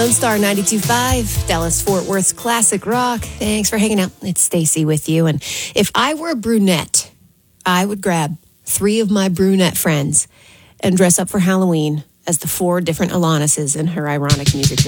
Lone Star 92.5, Dallas Fort Worth's classic rock. Thanks for hanging out. It's Stacy with you. And if I were a brunette, I would grab 3 of my brunette friends and dress up for Halloween as the 4 different Alanis in her ironic music video.